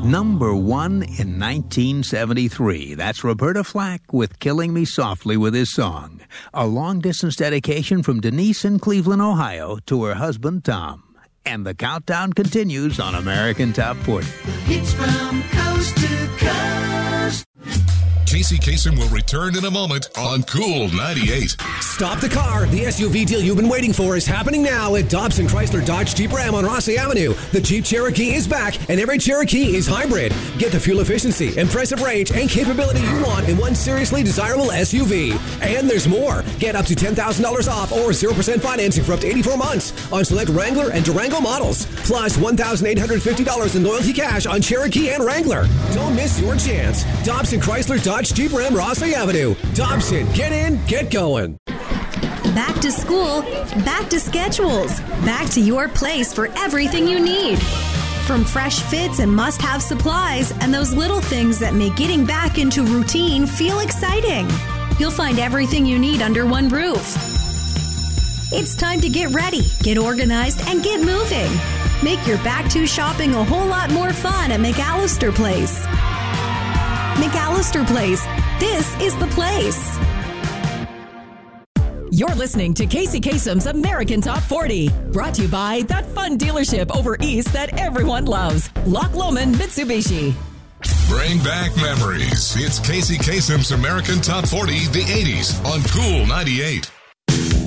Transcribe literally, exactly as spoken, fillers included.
Number one in nineteen seventy-three. That's Roberta Flack with Killing Me Softly with his song. A long-distance dedication from Denise in Cleveland, Ohio, to her husband, Tom. And the countdown continues on American Top forty. Hits from coast to coast. Casey Kasem will return in a moment on Cool ninety-eight. Stop the car. The S U V deal you've been waiting for is happening now at Dobson Chrysler Dodge Jeep Ram on Rossley Avenue. The Jeep Cherokee is back, and every Cherokee is hybrid. Get the fuel efficiency, impressive range, and capability you want in one seriously desirable S U V. And there's more. Get up to ten thousand dollars off or zero percent financing for up to eighty-four months on select Wrangler and Durango models. Plus one thousand eight hundred fifty dollars in loyalty cash on Cherokee and Wrangler. Don't miss your chance. Dobson Chrysler Dodge Jeep Ram, Rossley Avenue. Dobson, get in, get going. Back to school, back to schedules, back to your place for everything you need. From fresh fits and must-have supplies and those little things that make getting back into routine feel exciting. You'll find everything you need under one roof. It's time to get ready, get organized, and get moving. Make your back-to shopping a whole lot more fun at McAllister Place. McAllister Place. This is the place. You're listening to Casey Kasem's American Top forty, brought to you by that fun dealership over east that everyone loves, Loch Lomond Mitsubishi. Bring back memories. It's Casey Kasem's American Top forty, the eighties on Cool ninety-eight.